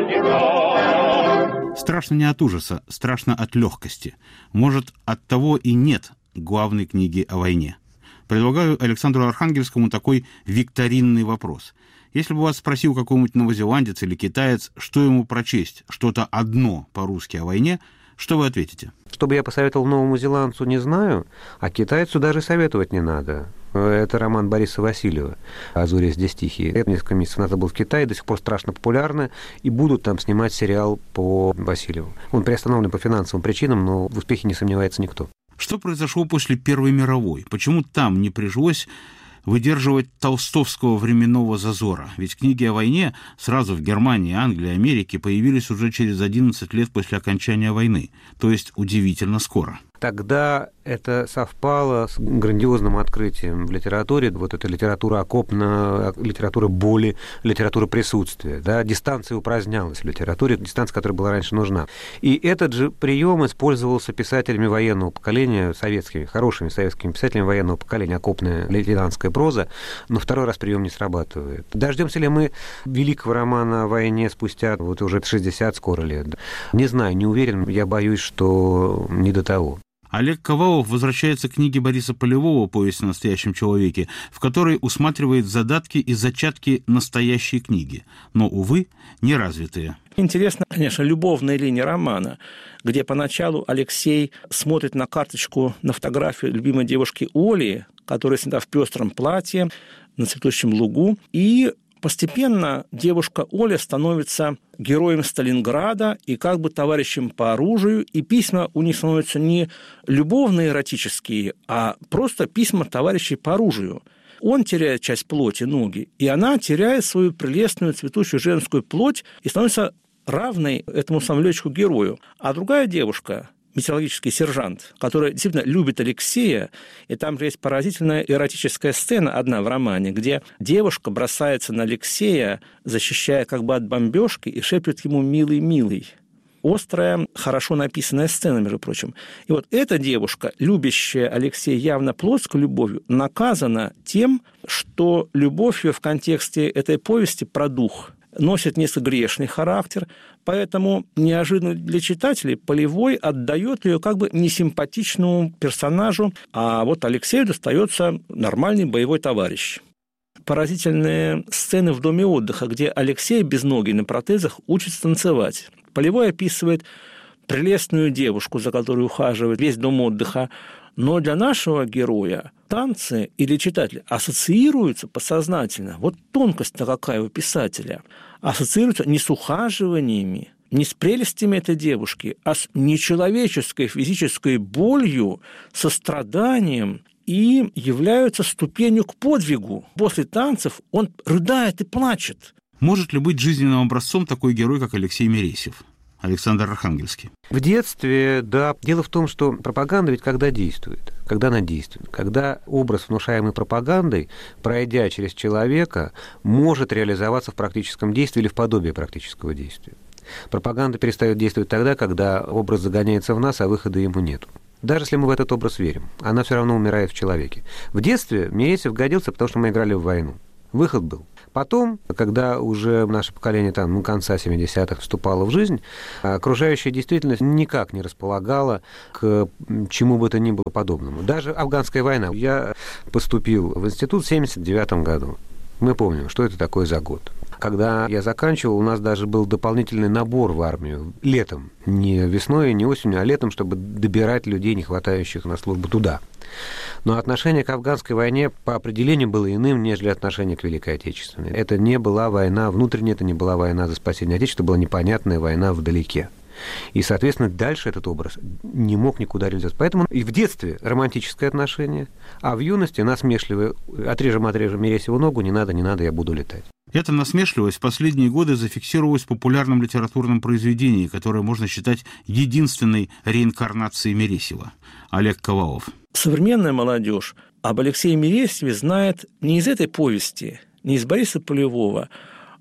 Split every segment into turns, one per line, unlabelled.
Страшно не от ужаса, страшно от легкости. Может, от того и нет главной книги о войне. Предлагаю Александру Архангельскому такой викторинный вопрос. Если бы вас спросил какой-нибудь новозеландец или китаец, что ему прочесть, что-то одно по-русски о войне, что вы ответите?
Что бы я посоветовал новому зеландцу, не знаю, а китайцу даже советовать не надо. Это роман Бориса Васильева «А зори здесь тихие». Это несколько месяцев назад был в Китае, до сих пор страшно популярно, и будут там снимать сериал по Васильеву. Он приостановлен по финансовым причинам, но в успехе не сомневается никто.
Что произошло после Первой мировой? Почему там не пришлось выдерживать толстовского временного зазора? Ведь книги о войне сразу в Германии, Англии, Америке появились уже через 11 лет после окончания войны, то есть удивительно скоро.
Тогда это совпало с грандиозным открытием в литературе, вот эта литература окопная, литература боли, литература присутствия, да, дистанция упразднялась в литературе, дистанция, которая была раньше нужна. И этот же прием использовался писателями военного поколения, советскими, хорошими советскими писателями военного поколения, окопная лейтенантская проза, но второй раз прием не срабатывает. Дождемся ли мы великого романа о войне спустя вот уже 60 скоро лет? Не знаю, не уверен, я боюсь, что не до того.
Олег Ковалов возвращается к книге Бориса Полевого «Повесть о настоящем человеке», в которой усматривает задатки и зачатки настоящей книги, но, увы, неразвитые.
Интересно, конечно, любовная линия романа, где поначалу Алексей смотрит на карточку, на фотографию любимой девушки Оли, которая снята в пестром платье на цветущем лугу, и постепенно девушка Оля становится героем Сталинграда и как бы товарищем по оружию, и письма у них становятся не любовно-эротические, а просто письма товарищей по оружию. Он теряет часть плоти, ноги, и она теряет свою прелестную цветущую женскую плоть и становится равной этому самому летчику-герою. А другая девушка, метеорологический сержант, который действительно любит Алексея, и там же есть поразительная эротическая сцена одна в романе, где девушка бросается на Алексея, защищая как бы от бомбежки, и шепчет ему «милый, милый». Острая, хорошо написанная сцена, между прочим. И вот эта девушка, любящая Алексея явно плотской любовью, наказана тем, что любовь ее в контексте этой повести про дух носит несколько грешный характер, поэтому неожиданно для читателей Полевой отдает ее как бы несимпатичному персонажу, а вот Алексею достается нормальный боевой товарищ. Поразительные сцены в доме отдыха, где Алексей без ноги на протезах учится танцевать. Полевой описывает прелестную девушку, за которой ухаживает весь дом отдыха, но для нашего героя танцы или читателя ассоциируются подсознательно. Вот тонкость-то какая у писателя. Ассоциируются не с ухаживаниями, не с прелестями этой девушки, а с нечеловеческой физической болью, состраданием, и являются ступенью к подвигу. После танцев он рыдает и плачет.
Может ли быть жизненным образцом такой герой, как Алексей Мересьев? Александр Архангельский.
В детстве, да. Дело в том, что пропаганда ведь когда действует? Когда она действует? Когда образ, внушаемый пропагандой, пройдя через человека, может реализоваться в практическом действии или в подобии практического действия. Пропаганда перестает действовать тогда, когда образ загоняется в нас, а выхода ему нет. Даже если мы в этот образ верим, она все равно умирает в человеке. В детстве Мересьев годился, потому что мы играли в войну. Выход был. Потом, когда уже наше поколение конца 70-х вступало в жизнь, окружающая действительность никак не располагала к чему бы то ни было подобному. Даже афганская война. Я поступил в институт в 1979 году. Мы помним, что это такое за год. Когда я заканчивал, у нас даже был дополнительный набор в армию летом. Не весной, не осенью, а летом, чтобы добирать людей, не хватающих на службу туда. Но отношение к афганской войне по определению было иным, нежели отношение к Великой Отечественной. Это не была война внутренняя, это не была война за спасение Отечества, это была непонятная война вдалеке. И, соответственно, дальше этот образ не мог никуда реализоваться. Поэтому и в детстве романтическое отношение, а в юности насмешливое «отрежем Мересьеву ногу, не надо, я буду летать».
Эта насмешливость в последние годы зафиксировалась в популярном литературном произведении, которое можно считать единственной реинкарнацией Мересьева. Олег Ковалов.
Современная молодежь об Алексее Мересьеве знает не из этой повести, не из Бориса Полевого,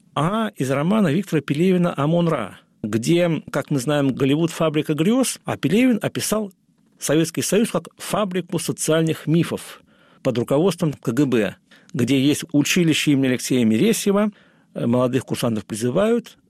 а из романа Виктора Пелевина «Амон-Ра», где, как мы знаем, Голливуд – фабрика грез, а Пелевин описал Советский Союз как фабрику социальных мифов под руководством КГБ, где есть училище имени Алексея Мересьева, молодых курсантов призывают,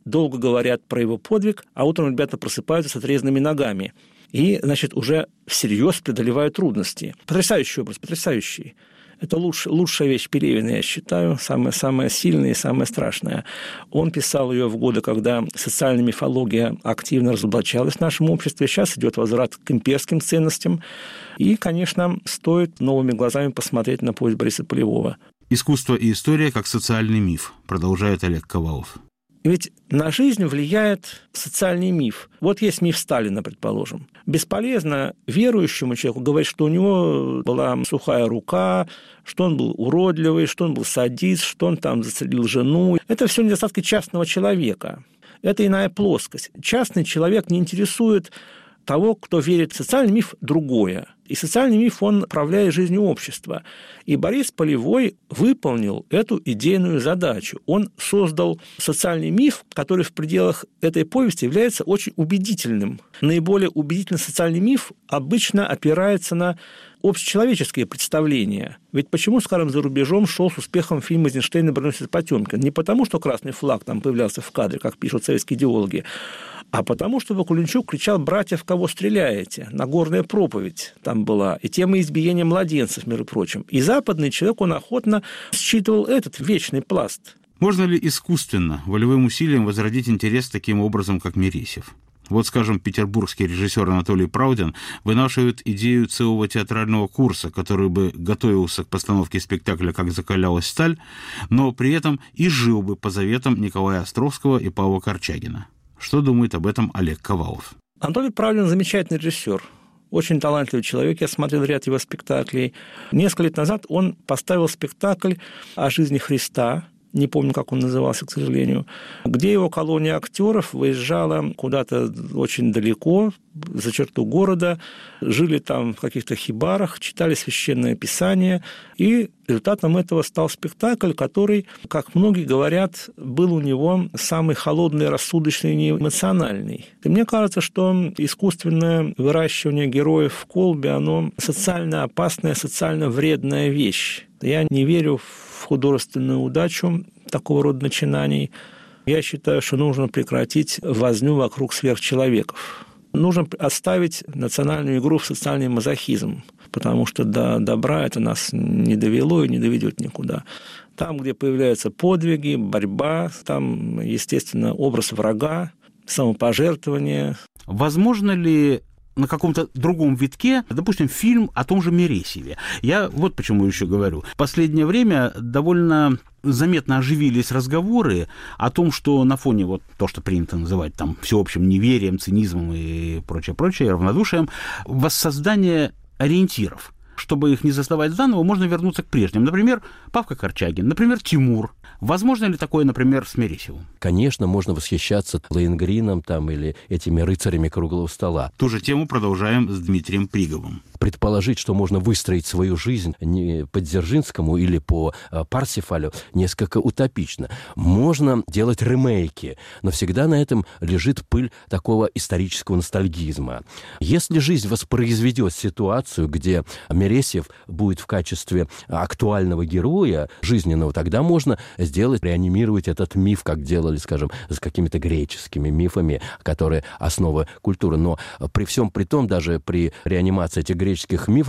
долго говорят про его подвиг, а утром ребята просыпаются с отрезанными ногами. И, значит, уже всерьез преодолевают трудности. Потрясающий образ, потрясающий. Это лучшая вещь Пелевина, я считаю, самая сильная и самая страшная. Он писал ее в годы, когда социальная мифология активно разоблачалась в нашем обществе. Сейчас идет возврат к имперским ценностям. И, конечно, стоит новыми глазами посмотреть на повесть Бориса Полевого.
«Искусство и история как социальный миф», продолжает Олег Ковалов.
Ведь на жизнь влияет социальный миф. Вот есть миф Сталина, предположим. Бесполезно верующему человеку говорить, что у него была сухая рука, что он был уродливый, что он был садист, что он там застрелил жену. Это все недостатки частного человека. Это иная плоскость. Частный человек не интересует того, кто верит в социальный миф, другое. И социальный миф, он управляет жизнью общества. И Борис Полевой выполнил эту идейную задачу. Он создал социальный миф, который в пределах этой повести является очень убедительным. Наиболее убедительный социальный миф обычно опирается на общечеловеческие представления. Ведь почему, скажем, за рубежом шел с успехом фильм Эйзенштейна «Броненосец Потёмкин»? Не потому, что красный флаг там появлялся в кадре, как пишут советские идеологи, а потому, что Вакуленчук кричал: «Братья, в кого стреляете?» Нагорная проповедь там была. И тема избиения младенцев, между прочим. И западный человек, он охотно считывал этот вечный пласт.
Можно ли искусственно, волевым усилием возродить интерес таким образом, как Мересьев? Вот, скажем, петербургский режиссер Анатолий Праудин вынашивает идею целого театрального курса, который бы готовился к постановке спектакля «Как закалялась сталь», но при этом и жил бы по заветам Николая Островского и Павла Корчагина. Что думает об этом Олег Ковалов?
Анатолий Праудин замечательный режиссер. Очень талантливый человек, я смотрел ряд его спектаклей. Несколько лет назад он поставил спектакль о жизни Христа, не помню, как он назывался, к сожалению, где его колония актеров выезжала куда-то очень далеко, за черту города, жили там в каких-то хибарах, читали священное писание, и результатом этого стал спектакль, который, как многие говорят, был у него самый холодный, рассудочный и неэмоциональный. И мне кажется, что искусственное выращивание героев в колбе, оно социально опасная, социально вредная вещь. Я не верю в художественную удачу такого рода начинаний. Я считаю, что нужно прекратить возню вокруг сверхчеловеков. Нужно оставить национальную игру в социальный мазохизм, потому что до добра это нас не довело и не доведет никуда. Там, где появляются подвиги, борьба, там, естественно, образ врага, самопожертвование.
Возможно ли на каком-то другом витке, допустим, фильм о том же Мересьеве? Я вот почему еще говорю. В последнее время довольно заметно оживились разговоры о том, что на фоне вот то, что принято называть там всеобщим неверием, цинизмом и прочее, равнодушием, воссоздание ориентиров. Чтобы их не создавать заново, можно вернуться к прежним. Например, Павка Корчагин, например, Тимур. Возможно ли такое, например, с Мересьевым?
Конечно, можно восхищаться Лоенгрином там, или этими рыцарями круглого стола.
Ту же тему продолжаем с Дмитрием Приговым.
Предположить, что можно выстроить свою жизнь не по Дзержинскому или по Парсифалю, несколько утопично. Можно делать ремейки, но всегда на этом лежит пыль такого исторического ностальгизма. Если жизнь воспроизведет ситуацию, где Мересьев будет в качестве актуального героя жизненного, тогда можно реанимировать этот миф, как делали, скажем, с какими-то греческими мифами, которые основа культуры. Но при всем при том, даже при реанимации этих греческих мифов,